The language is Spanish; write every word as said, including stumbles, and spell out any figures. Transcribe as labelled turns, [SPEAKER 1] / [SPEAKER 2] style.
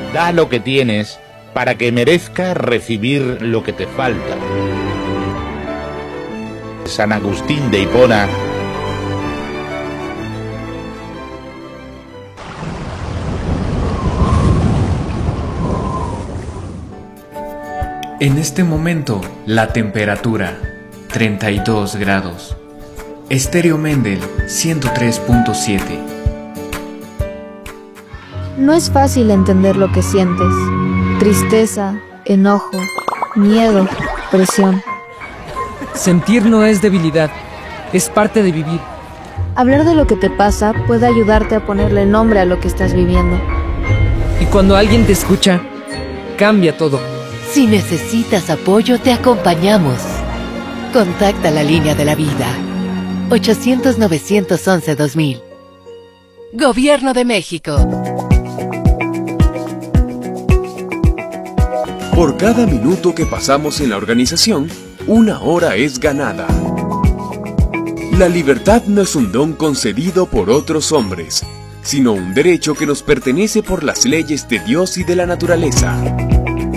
[SPEAKER 1] Da lo que tienes para que merezca recibir lo que te falta. San Agustín de Hipona.
[SPEAKER 2] En este momento, la temperatura, treinta y dos grados. Estéreo Mendel, ciento tres punto siete.
[SPEAKER 3] No es fácil entender lo que sientes. Tristeza, enojo, miedo, presión.
[SPEAKER 4] Sentir no es debilidad, es parte de vivir.
[SPEAKER 3] Hablar de lo que te pasa puede ayudarte a ponerle nombre a lo que estás viviendo.
[SPEAKER 4] Y cuando alguien te escucha, cambia todo.
[SPEAKER 5] Si necesitas apoyo, te acompañamos. Contacta la línea de la vida. ochocientos, novecientos once, dos mil. Gobierno de México.
[SPEAKER 6] Por cada minuto que pasamos en la organización, una hora es ganada. La libertad no es un don concedido por otros hombres, sino un derecho que nos pertenece por las leyes de Dios y de la naturaleza.